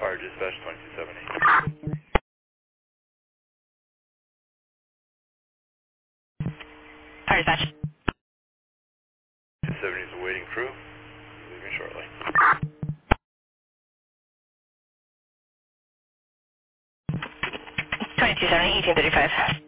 Fire Dispatch 2270. Fire dispatch. 270 is awaiting crew. Leaving shortly. 2270, 1835.